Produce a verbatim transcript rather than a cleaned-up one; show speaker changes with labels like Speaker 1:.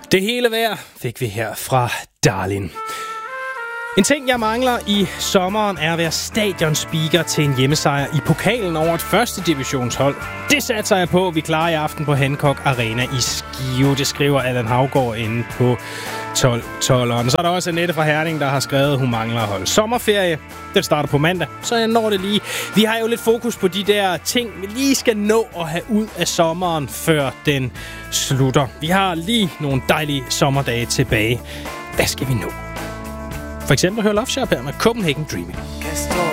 Speaker 1: Det hele værd fik vi her fra Darlin. En ting, jeg mangler i sommeren, er at være stadionspeaker til en hjemmesejr i pokalen over et første divisionshold. Det satser jeg på, vi klarer i aften på Hancock Arena i Skive. Det skriver Allan Havgård inde på tolv tolveren. Så er der også Annette fra Herning, der har skrevet, at hun mangler at holde sommerferie. Den starter på mandag, så jeg når det lige. Vi har jo lidt fokus på de der ting, vi lige skal nå at have ud af sommeren, før den slutter. Vi har lige nogle dejlige sommerdage tilbage. Hvad skal vi nå? For eksempel høre Love Shop her med Copenhagen Dreaming.